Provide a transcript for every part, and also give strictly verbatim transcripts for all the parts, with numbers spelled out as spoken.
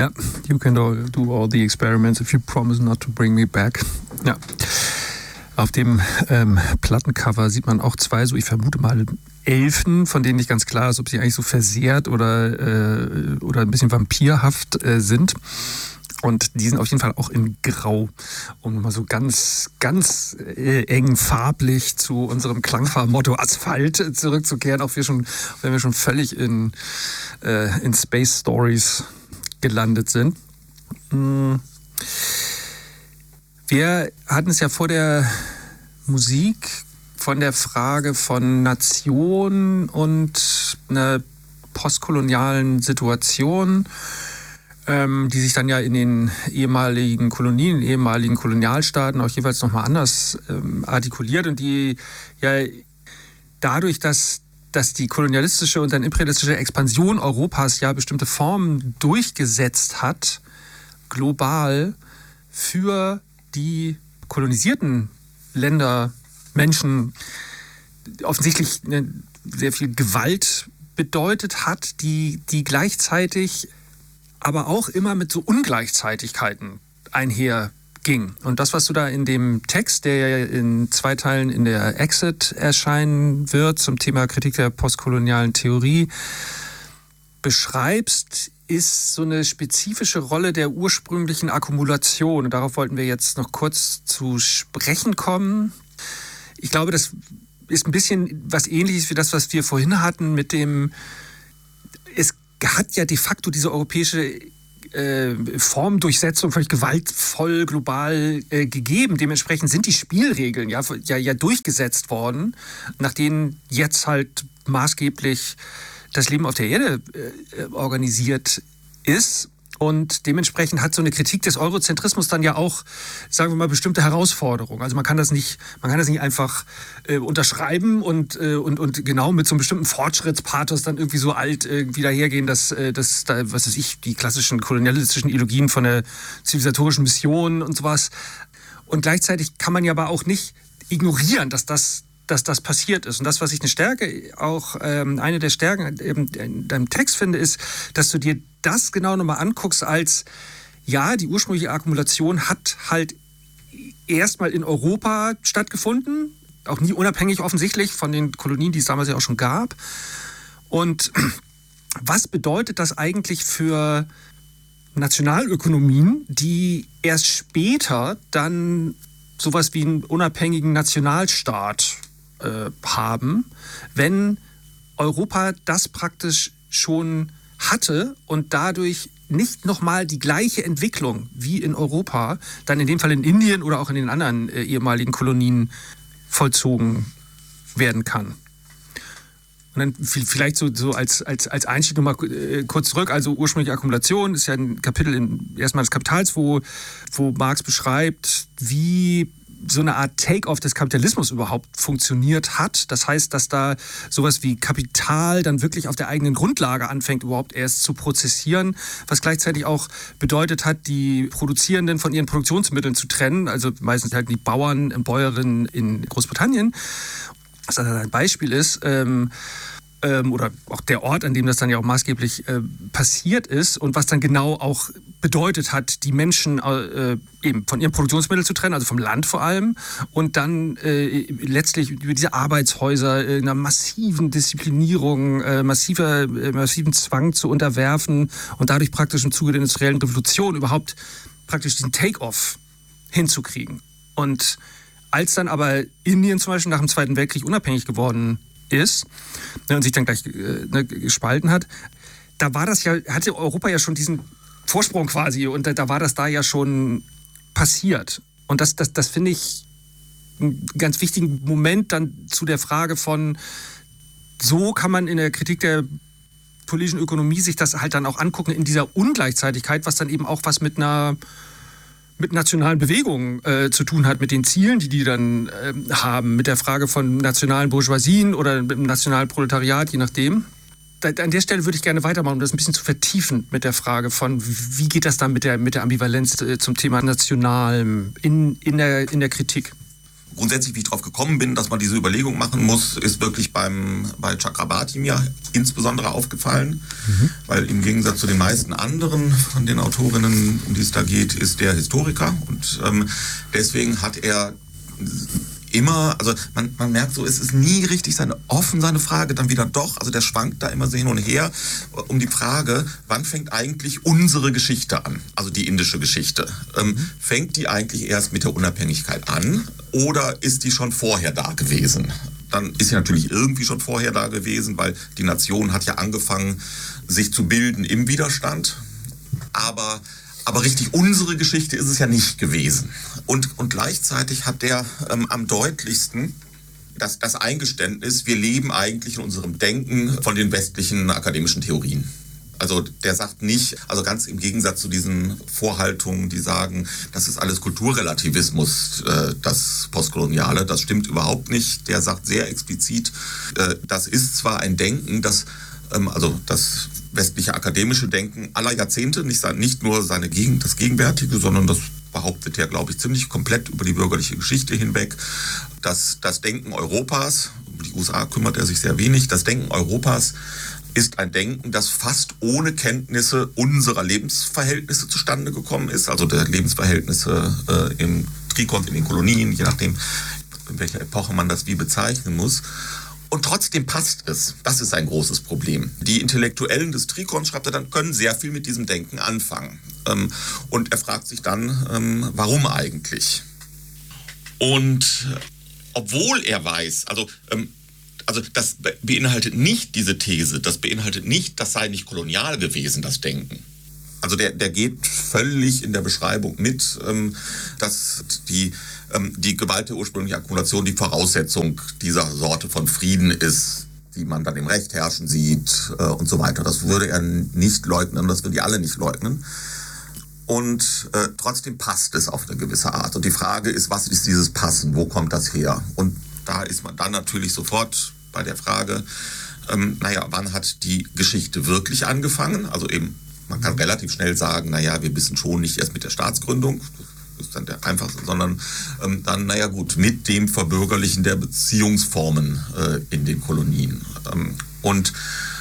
Ja, you can do, do all the experiments if you promise not to bring me back. Ja. Auf dem ähm, Plattencover sieht man auch zwei, so ich vermute mal Elfen, von denen nicht ganz klar ist, ob sie eigentlich so versehrt oder, äh, oder ein bisschen vampirhaft äh, sind. Und die sind auf jeden Fall auch in Grau, um mal so ganz, ganz äh, eng farblich zu unserem Klangfarbenmotto Asphalt zurückzukehren, auch wir schon, wenn wir schon völlig in, äh, in Space Stories gelandet sind. Hm. Wir hatten es ja vor der Musik von der Frage von Nation und einer postkolonialen Situation, ähm, die sich dann ja in den ehemaligen Kolonien, in den ehemaligen Kolonialstaaten auch jeweils nochmal anders ähm, artikuliert und die ja dadurch, dass, dass die kolonialistische und dann imperialistische Expansion Europas ja bestimmte Formen durchgesetzt hat, global für die kolonisierten Länder, Menschen offensichtlich eine sehr viel Gewalt bedeutet hat, die, die gleichzeitig aber auch immer mit so Ungleichzeitigkeiten einherging. Und das, was du da in dem Text, der ja in zwei Teilen in der Exit erscheinen wird, zum Thema Kritik der postkolonialen Theorie, beschreibst, ist so eine spezifische Rolle der ursprünglichen Akkumulation. Und darauf wollten wir jetzt noch kurz zu sprechen kommen. Ich glaube, das ist ein bisschen was Ähnliches wie das, was wir vorhin hatten mit dem, es hat ja de facto diese europäische äh, Formdurchsetzung völlig gewaltvoll global äh, gegeben. Dementsprechend sind die Spielregeln ja, ja, ja durchgesetzt worden, nach denen jetzt halt maßgeblich das Leben auf der Erde äh, organisiert ist. Und dementsprechend hat so eine Kritik des Eurozentrismus dann ja auch, sagen wir mal, bestimmte Herausforderungen. Also man kann das nicht, man kann das nicht einfach äh, unterschreiben und, äh, und, und genau mit so einem bestimmten Fortschrittspathos dann irgendwie so alt äh, wieder hergehen, dass, äh, dass da, was weiß ich, die klassischen kolonialistischen Ideologien von der zivilisatorischen Mission und sowas. Und gleichzeitig kann man ja aber auch nicht ignorieren, dass das dass das passiert ist. Und das, was ich eine Stärke, auch ähm, eine der Stärken in deinem Text finde, ist, dass du dir das genau nochmal anguckst als, ja, die ursprüngliche Akkumulation hat halt erstmal in Europa stattgefunden, auch nie unabhängig offensichtlich von den Kolonien, die es damals ja auch schon gab. Und was bedeutet das eigentlich für Nationalökonomien, die erst später dann sowas wie einen unabhängigen Nationalstaat haben, wenn Europa das praktisch schon hatte und dadurch nicht nochmal die gleiche Entwicklung wie in Europa, dann in dem Fall in Indien oder auch in den anderen äh, ehemaligen Kolonien vollzogen werden kann. Und dann vielleicht so, so als, als, als Einstieg nochmal äh, kurz zurück, also ursprüngliche Akkumulation ist ja ein Kapitel in, erstmal des Kapitals, wo, wo Marx beschreibt, wie so eine Art Take-off des Kapitalismus überhaupt funktioniert hat. Das heißt, dass da sowas wie Kapital dann wirklich auf der eigenen Grundlage anfängt, überhaupt erst zu prozessieren, was gleichzeitig auch bedeutet hat, die Produzierenden von ihren Produktionsmitteln zu trennen, also meistens halt die Bauern und Bäuerinnen in Großbritannien. Was also ein Beispiel ist, ähm, ähm, oder auch der Ort, an dem das dann ja auch maßgeblich äh, passiert ist und was dann genau auch bedeutet hat, die Menschen äh, eben von ihren Produktionsmitteln zu trennen, also vom Land vor allem, und dann äh, letztlich über diese Arbeitshäuser äh, einer massiven Disziplinierung, äh, massiver, äh, massiven Zwang zu unterwerfen und dadurch praktisch im Zuge der industriellen Revolution überhaupt praktisch diesen Take-off hinzukriegen. Und als dann aber Indien zum Beispiel nach dem Zweiten Weltkrieg unabhängig geworden ist, ne, und sich dann gleich äh, ne, gespalten hat, da war das ja, hatte Europa ja schon diesen Vorsprung quasi und da, da war das da ja schon passiert. Und das, das, das finde ich einen ganz wichtigen Moment dann zu der Frage von, so kann man in der Kritik der politischen Ökonomie sich das halt dann auch angucken in dieser Ungleichzeitigkeit, was dann eben auch was mit einer mit nationalen Bewegungen äh, zu tun hat, mit den Zielen, die die dann äh, haben, mit der Frage von nationalen Bourgeoisien oder mit dem nationalen Proletariat, je nachdem. Da, an der Stelle würde ich gerne weitermachen, um das ein bisschen zu vertiefen mit der Frage von, wie geht das dann mit der, mit der Ambivalenz äh, zum Thema Nationalem in, in, der, in der Kritik? grundsätzlich, wie ich drauf gekommen bin, dass man diese Überlegung machen muss, ist wirklich beim, bei Chakrabarti mir insbesondere aufgefallen, mhm. weil im Gegensatz zu den meisten anderen von den Autorinnen, um die es da geht, ist der Historiker und ähm, deswegen hat er immer, also man, man merkt so, es ist nie richtig seine offen seine Frage, dann wieder doch, also der schwankt da immer so hin und her um die Frage, wann fängt eigentlich unsere Geschichte an, also die indische Geschichte. Ähm, fängt die eigentlich erst mit der Unabhängigkeit an oder ist die schon vorher da gewesen? Dann ist sie natürlich irgendwie schon vorher da gewesen, weil die Nation hat ja angefangen, sich zu bilden im Widerstand, aber Aber richtig unsere Geschichte ist es ja nicht gewesen. Und, und gleichzeitig hat der ähm, am deutlichsten das, das Eingeständnis, wir leben eigentlich in unserem Denken von den westlichen akademischen Theorien. Also der sagt nicht, also ganz im Gegensatz zu diesen Vorhaltungen, die sagen, das ist alles Kulturrelativismus, äh, das Postkoloniale, das stimmt überhaupt nicht. Der sagt sehr explizit, äh, das ist zwar ein Denken, das, ähm, also das westliche akademische Denken aller Jahrzehnte, nicht, nicht nur seine Gegend, das Gegenwärtige, sondern das behauptet er, glaube ich, ziemlich komplett über die bürgerliche Geschichte hinweg. Das, das Denken Europas, um die U S A kümmert er sich sehr wenig, das Denken Europas ist ein Denken, das fast ohne Kenntnisse unserer Lebensverhältnisse zustande gekommen ist, also der Lebensverhältnisse äh, im Trikont, in den Kolonien, je nachdem, in welcher Epoche man das wie bezeichnen muss. Und trotzdem passt es. Das ist ein großes Problem. Die Intellektuellen des Trikons, schreibt er dann, können sehr viel mit diesem Denken anfangen. Ähm, und er fragt sich dann, ähm, warum eigentlich? Und obwohl er weiß, also, ähm, also das beinhaltet nicht diese These, das beinhaltet nicht, das sei nicht kolonial gewesen, das Denken. Also der, der geht völlig in der Beschreibung mit, ähm, dass die, ähm, die Gewalt der ursprünglichen Akkumulation die Voraussetzung dieser Sorte von Frieden ist, die man dann im Recht herrschen sieht äh, und so weiter. Das würde er nicht leugnen, das würden die alle nicht leugnen. Und äh, trotzdem passt es auf eine gewisse Art. Und die Frage ist, was ist dieses Passen? Wo kommt das her? Und da ist man dann natürlich sofort bei der Frage, ähm, naja, wann hat die Geschichte wirklich angefangen? Also eben, man kann relativ schnell sagen, naja, wir wissen schon nicht erst mit der Staatsgründung, das ist dann der einfachste, sondern ähm, dann, naja gut, mit dem Verbürgerlichen der Beziehungsformen äh, in den Kolonien. Ähm, und,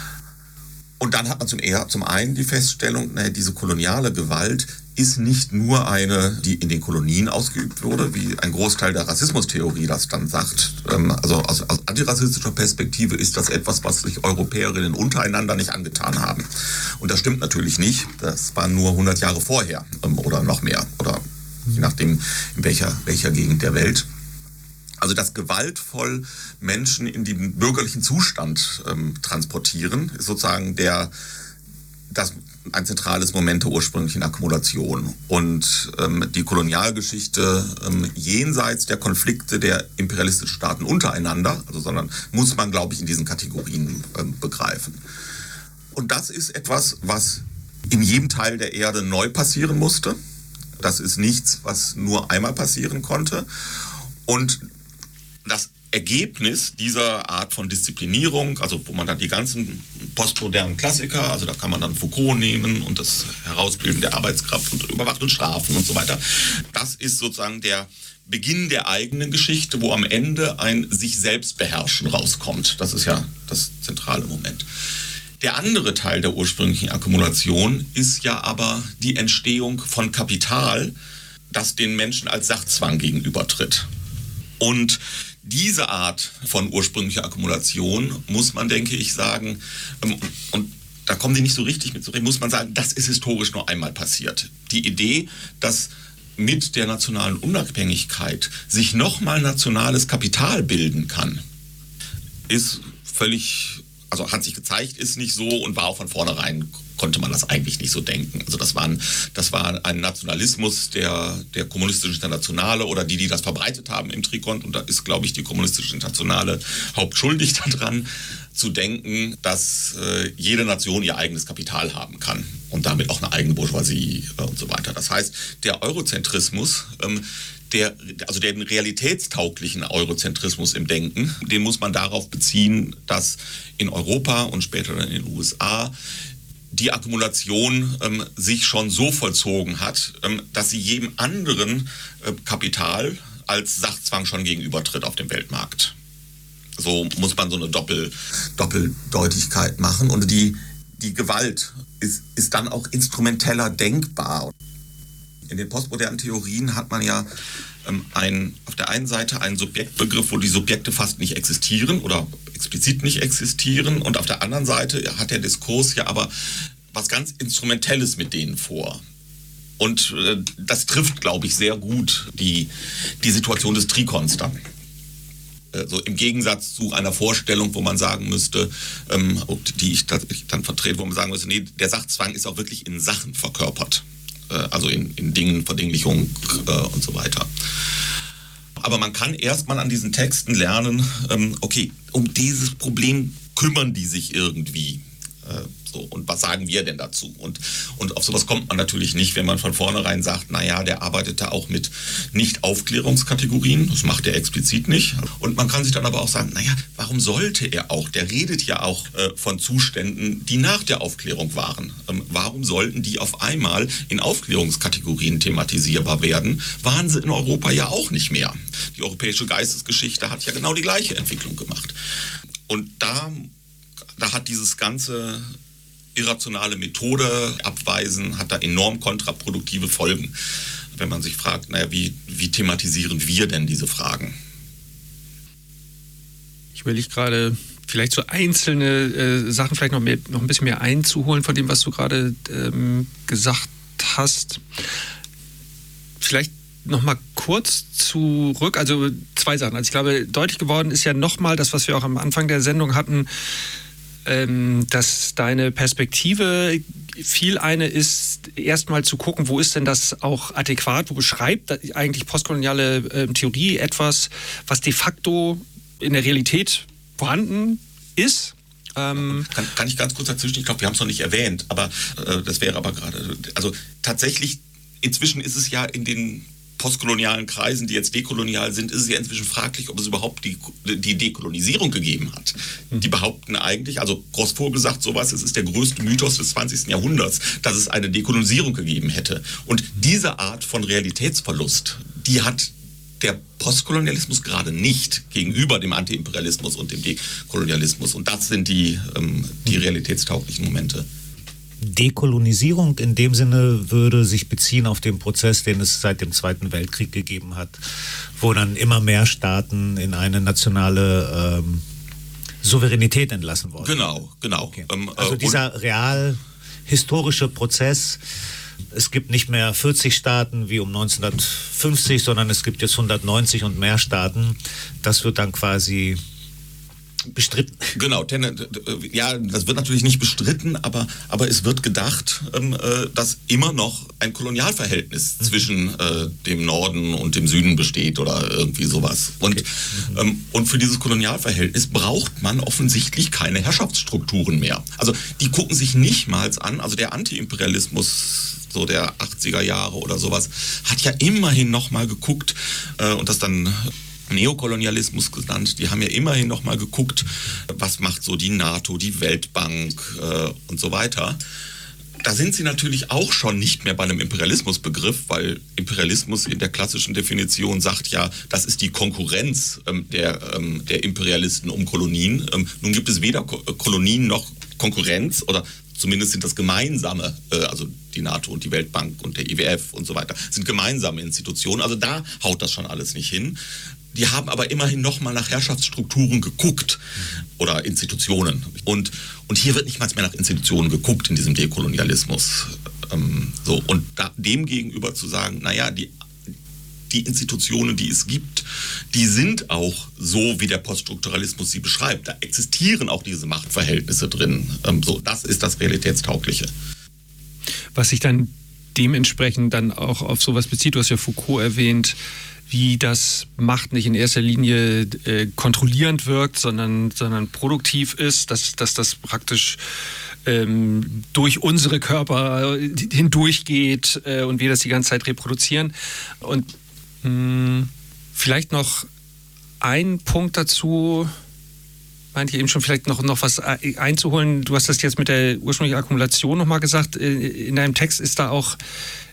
und dann hat man zum, eher, zum einen die Feststellung, naja, diese koloniale Gewalt ist nicht nur eine, die in den Kolonien ausgeübt wurde, wie ein Großteil der Rassismustheorie das dann sagt. Ähm, also aus, aus antirassistischer Perspektive ist das etwas, was sich Europäerinnen untereinander nicht angetan haben. Und das stimmt natürlich nicht. Das war nur hundert Jahre vorher ähm, oder noch mehr. Oder je nachdem, in welcher, welcher Gegend der Welt. Also das gewaltvoll Menschen in den bürgerlichen Zustand ähm, transportieren, ist sozusagen der, das, ein zentrales Moment der ursprünglichen Akkumulation. Und ähm, die Kolonialgeschichte ähm, jenseits der Konflikte der imperialistischen Staaten untereinander, also sondern muss man, glaube ich, in diesen Kategorien ähm, begreifen. Und das ist etwas, was in jedem Teil der Erde neu passieren musste. Das ist nichts, was nur einmal passieren konnte. Und das Ergebnis dieser Art von Disziplinierung, also wo man dann die ganzen postmodernen Klassiker, also da kann man dann Foucault nehmen und das Herausbilden der Arbeitskraft und Überwachen und Strafen und so weiter, das ist sozusagen der Beginn der eigenen Geschichte, wo am Ende ein sich selbst beherrschen rauskommt. Das ist ja das zentrale Moment. Der andere Teil der ursprünglichen Akkumulation ist ja aber die Entstehung von Kapital, das den Menschen als Sachzwang gegenübertritt. Und diese Art von ursprünglicher Akkumulation muss man, denke ich, sagen, und da kommen die nicht so richtig mit zurecht, muss man sagen, das ist historisch nur einmal passiert. Die Idee, dass mit der nationalen Unabhängigkeit sich nochmal nationales Kapital bilden kann, ist völlig, also hat sich gezeigt, ist nicht so und war auch von vornherein, konnte man das eigentlich nicht so denken. Also das war ein, das war ein Nationalismus der, der kommunistischen Internationale oder die, die das verbreitet haben im Trikont. Und da ist, glaube ich, die kommunistische Internationale hauptschuldig daran, zu denken, dass äh, jede Nation ihr eigenes Kapital haben kann und damit auch eine eigene Bourgeoisie äh, und so weiter. Das heißt, der Eurozentrismus, ähm, der, also den realitätstauglichen Eurozentrismus im Denken, den muss man darauf beziehen, dass in Europa und später dann in den U S A die Akkumulation ähm, sich schon so vollzogen hat, ähm, dass sie jedem anderen äh, Kapital, als Sachzwang schon gegenübertritt auf dem Weltmarkt. So muss man so eine Doppel, Doppeldeutigkeit machen. Und die, die Gewalt ist, ist dann auch instrumenteller denkbar. In den postmodernen Theorien hat man ja ähm, ein, auf der einen Seite einen Subjektbegriff, wo die Subjekte fast nicht existieren oder explizit nicht existieren. Und auf der anderen Seite hat der Diskurs ja aber was ganz Instrumentelles mit denen vor. Und äh, das trifft, glaube ich, sehr gut die, die Situation des Trikons dann. So im Gegensatz zu einer Vorstellung, wo man sagen müsste, ähm, die ich dann vertrete, wo man sagen müsste, nee, der Sachzwang ist auch wirklich in Sachen verkörpert. Äh, also in, in Dingen, Verdinglichung äh, und so weiter. Aber man kann erstmal an diesen Texten lernen, ähm, okay, um dieses Problem kümmern die sich irgendwie. Äh, so, und was sagen wir denn dazu? Und, und auf sowas kommt man natürlich nicht, wenn man von vornherein sagt, naja, der arbeitet da auch mit Nicht-Aufklärungskategorien. Das macht er explizit nicht. Und man kann sich dann aber auch sagen, naja, warum sollte er auch? Der redet ja auch äh, von Zuständen, die nach der Aufklärung waren. Ähm, warum sollten die auf einmal in Aufklärungskategorien thematisierbar werden? Waren sie in Europa ja auch nicht mehr. Die europäische Geistesgeschichte hat ja genau die gleiche Entwicklung gemacht. Und da, da hat dieses ganze irrationale Methode abweisen, hat da enorm kontraproduktive Folgen. Wenn man sich fragt, naja, wie, wie thematisieren wir denn diese Fragen? Ich überlege gerade, vielleicht so einzelne äh, Sachen vielleicht noch, mehr, noch ein bisschen mehr einzuholen von dem, was du gerade ähm, gesagt hast. Vielleicht noch mal kurz zurück, also zwei Sachen. Also ich glaube, deutlich geworden ist ja nochmal das, was wir auch am Anfang der Sendung hatten, ähm, dass deine Perspektive viel eine ist, erstmal zu gucken, wo ist denn das auch adäquat, wo beschreibt eigentlich postkoloniale äh, Theorie etwas, was de facto in der Realität vorhanden ist. Ähm kann, kann ich ganz kurz dazwischen, ich glaube, wir haben es noch nicht erwähnt, aber äh, das wäre aber gerade, also tatsächlich, inzwischen ist es ja in den postkolonialen Kreisen, die jetzt dekolonial sind, ist es ja inzwischen fraglich, ob es überhaupt die, die Dekolonisierung gegeben hat. Die behaupten eigentlich, also Grossvogel sagt sowas, es ist der größte Mythos des zwanzigsten Jahrhunderts, dass es eine Dekolonisierung gegeben hätte. Und diese Art von Realitätsverlust, die hat der Postkolonialismus gerade nicht gegenüber dem Antiimperialismus und dem Dekolonialismus. Und das sind die, ähm, die realitätstauglichen Momente. Dekolonisierung in dem Sinne würde sich beziehen auf den Prozess, den es seit dem Zweiten Weltkrieg gegeben hat, wo dann immer mehr Staaten in eine nationale ähm, Souveränität entlassen wurden. Genau, genau. Okay. Ähm, also dieser real historische Prozess, es gibt nicht mehr vierzig Staaten wie um neunzehnhundertfünfzig, sondern es gibt jetzt hundertneunzig und mehr Staaten. Das wird dann quasi bestritten. Genau, ja, das wird natürlich nicht bestritten, aber, aber es wird gedacht, ähm, dass immer noch ein Kolonialverhältnis mhm. zwischen äh, dem Norden und dem Süden besteht oder irgendwie sowas. Und, okay. mhm. ähm, und für dieses Kolonialverhältnis braucht man offensichtlich keine Herrschaftsstrukturen mehr. Also die gucken sich nicht mal an, also der Antiimperialismus so der achtziger Jahre oder sowas, hat ja immerhin noch mal geguckt äh, und das dann Neokolonialismus genannt, die haben ja immerhin noch mal geguckt, was macht so die NATO, die Weltbank äh, und so weiter. Da sind sie natürlich auch schon nicht mehr bei einem Imperialismusbegriff, weil Imperialismus in der klassischen Definition sagt ja, das ist die Konkurrenz ähm, der, ähm, der Imperialisten um Kolonien. Ähm, nun gibt es weder Ko- Kolonien noch Konkurrenz oder zumindest sind das gemeinsame, äh, also die NATO und die Weltbank und der I W F und so weiter, sind gemeinsame Institutionen. Also da haut das schon alles nicht hin. Die haben aber immerhin noch mal nach Herrschaftsstrukturen geguckt oder Institutionen. Und, und hier wird nicht mal mehr nach Institutionen geguckt in diesem Dekolonialismus. Ähm, so. Und da, dem gegenüber zu sagen, naja, die, die Institutionen, die es gibt, die sind auch so, wie der Poststrukturalismus sie beschreibt. Da existieren auch diese Machtverhältnisse drin. Ähm, so, das ist das Realitätstaugliche. Was sich dann dementsprechend dann auch auf sowas bezieht, du hast ja Foucault erwähnt, wie das Macht nicht in erster Linie äh, kontrollierend wirkt, sondern, sondern produktiv ist, dass, dass das praktisch ähm, durch unsere Körper hindurchgeht äh, und wir das die ganze Zeit reproduzieren. Und mh, vielleicht noch ein Punkt dazu, meinte ich eben schon, vielleicht noch, noch was einzuholen. Du hast das jetzt mit der ursprünglichen Akkumulation nochmal gesagt. In deinem Text ist da auch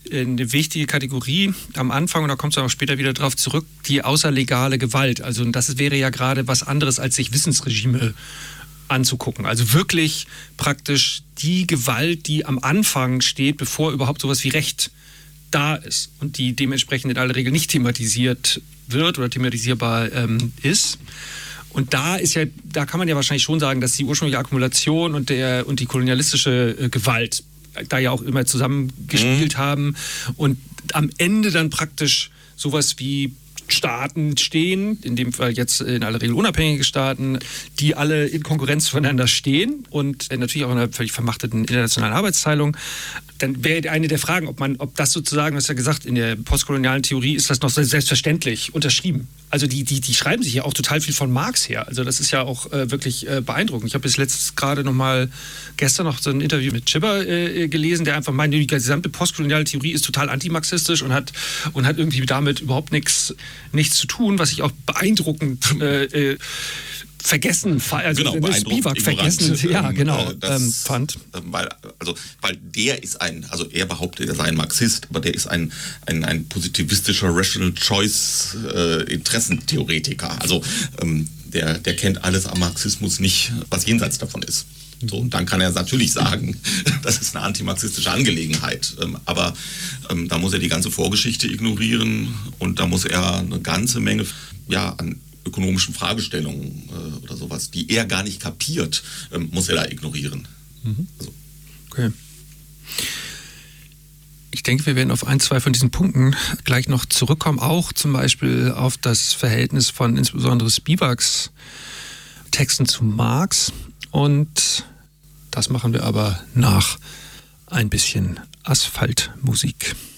eine wichtige Kategorie am Anfang, und da kommt es auch später wieder drauf zurück, die außerlegale Gewalt. Also das wäre ja gerade was anderes, als sich Wissensregime anzugucken. Also wirklich praktisch die Gewalt, die am Anfang steht, bevor überhaupt sowas wie Recht da ist und die dementsprechend in aller Regel nicht thematisiert wird oder thematisierbar ähm, ist. Und da ist ja, da kann man ja wahrscheinlich schon sagen, dass die ursprüngliche Akkumulation und der und die kolonialistische äh, Gewalt da ja auch immer zusammengespielt mhm. haben und am Ende dann praktisch sowas wie Staaten stehen, in dem Fall jetzt in aller Regel unabhängige Staaten, die alle in Konkurrenz voneinander stehen und natürlich auch in einer völlig vermachteten internationalen Arbeitsteilung. Dann wäre eine der Fragen, ob man, ob das sozusagen, was ja gesagt, in der postkolonialen Theorie ist das noch selbstverständlich unterschrieben. Also die, die, die schreiben sich ja auch total viel von Marx her. Also das ist ja auch äh, wirklich äh, beeindruckend. Ich habe bis letztes gerade noch mal gestern noch so ein Interview mit Chibber äh, gelesen, der einfach meint, die gesamte postkoloniale Theorie ist total antimarxistisch und hat, und hat irgendwie damit überhaupt nichts nichts zu tun, was ich auch beeindruckend äh, äh, vergessen, also genau, Spivak vergessen, ja, genau, das, ähm, fand. Weil, also, weil der ist ein, also er behauptet, er sei ein Marxist, aber der ist ein, ein, ein positivistischer Rational Choice äh, Interessentheoretiker. Also ähm, der, der kennt alles am Marxismus nicht, was jenseits davon ist. So, und dann kann er natürlich sagen, das ist eine antimarxistische Angelegenheit. Ähm, aber ähm, da muss er die ganze Vorgeschichte ignorieren und da muss er eine ganze Menge ja, an ökonomischen Fragestellungen äh, oder sowas, die er gar nicht kapiert, ähm, muss er da ignorieren. Mhm. Also. Okay. Ich denke, wir werden auf ein, zwei von diesen Punkten gleich noch zurückkommen, auch zum Beispiel auf das Verhältnis von insbesondere Spivaks Texten zu Marx. Und das machen wir aber nach ein bisschen Asphaltmusik.